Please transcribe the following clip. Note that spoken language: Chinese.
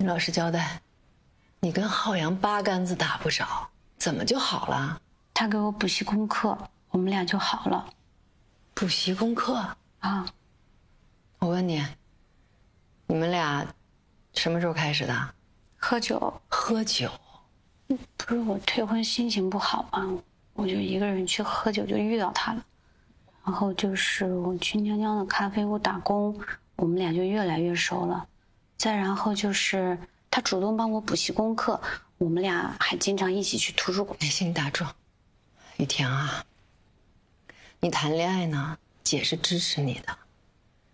老实交代，你跟浩洋八竿子打不着，怎么就好了？ 他给我补习功课，我们俩就好了。 补习功课啊？ 我问你，你们俩什么时候开始的？ 喝酒。 喝酒？ 不是我退婚心情不好嘛，我就一个人去喝酒，就遇到他了。然后就是我去娘娘的咖啡屋打工，我们俩就越来越熟了。再然后就是他主动帮我补习功课，我们俩还经常一起去图书馆。 耐心打住，雨婷啊，你谈恋爱呢，姐是支持你的。